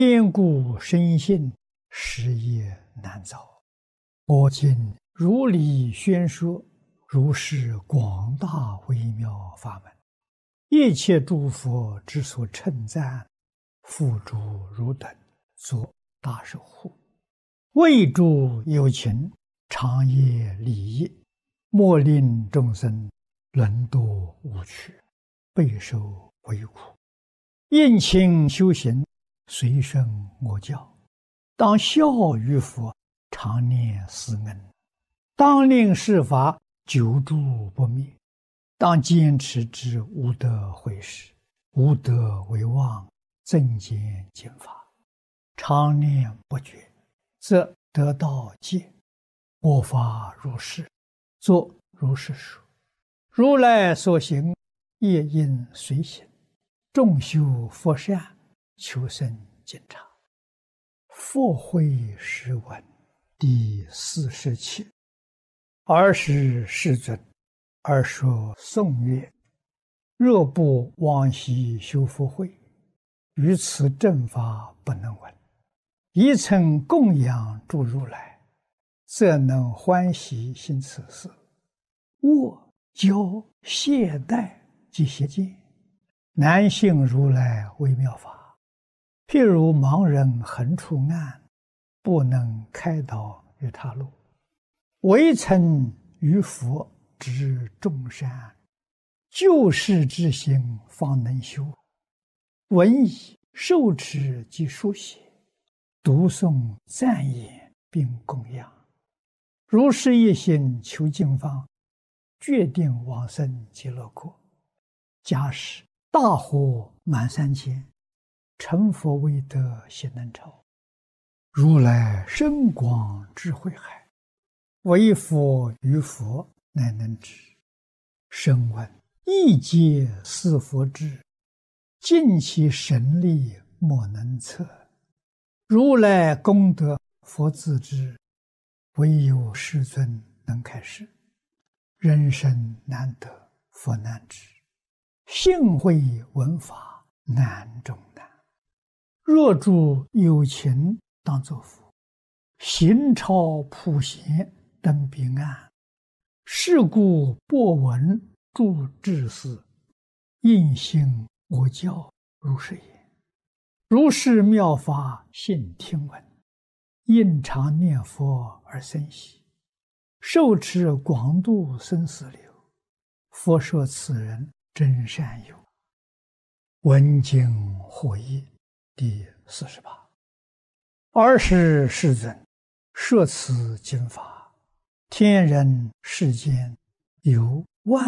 天故生信，实业难遭。我今如理宣说，如是广大微妙法门，一切诸佛之所称赞，付诸汝等作大守护。为诸有情，长夜利益，莫令众生沦堕无趣，备受为苦。应勤修行，随顺我教，当效于佛，常念思恩，当令世法久住不灭，当坚持之无德毁事，无德为妄，增减减法，常念不绝，则得道戒。我法如是，作如是说。如来所行，业应随行，众修佛善，求生净察。佛慧诗文第47。尔时世尊，尔说颂曰：若不往昔修福慧，于此正法不能闻。一曾供养诸如来，则能欢喜行此事。握教懈怠及邪见，难信如来微妙法。譬如盲人横出暗，不能开导于他路。唯曾于佛知众善，救世之心方能修。闻已受持及书写，读诵赞言并供养。如是一心求净方，决定往生极乐国。假使大火满3千，成佛未得悉能超。如来深广智慧海，唯佛于佛乃能知。声闻一皆似佛智，尽其神力莫能测。如来功德佛自知，唯有世尊能开示。人生难得佛难知，信会闻法难中难。若诸有情当作佛，行超普贤登彼岸。是故播闻诸智事，应信我教如是言。如是妙法信听闻，应常念佛而生喜。受持广度生死流，佛说此人真善友。闻经获益第48。尔时世尊，摄此经法，天人世间有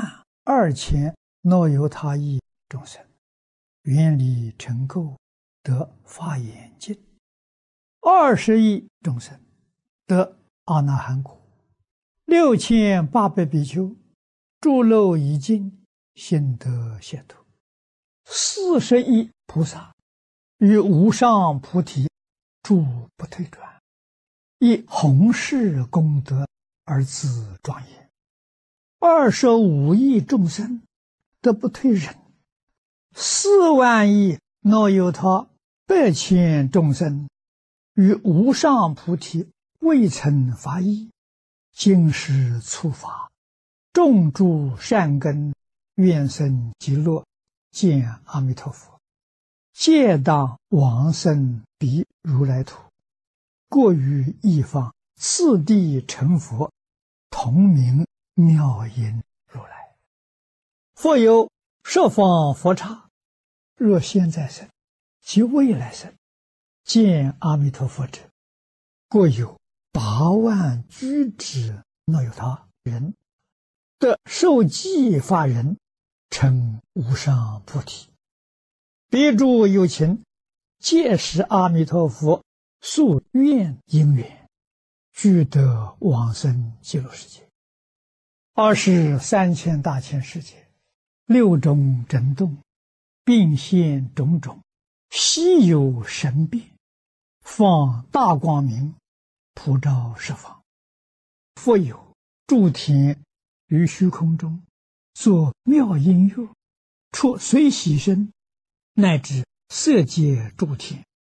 12000耨由他亿众生，愿力成垢，得法眼净。20亿众生得阿那含果。6800比丘诸漏已尽，心得解脱。40亿菩萨于无上菩提住不退转，以弘誓功德而自庄严。25亿众生得不退忍。4万亿耨由他100千众生于无上菩提未曾发意，今世初发，种诸善根，愿生极乐，见阿弥陀佛，皆当往生彼如来土。过于一方，次第成佛，同名妙音如来。复有十方佛刹，若现在生及未来生，见阿弥陀佛者，过有8万居之耨由他人，得受记法人，成无上菩提。彼诸有情，皆是阿弥陀佛宿愿因缘，俱得往生极乐世界。23千大千世界，6种震动，并现种种稀有神变，放大光明，普照十方。复有诸天于虚空中，作妙音乐，出随喜声，乃至色界诸天，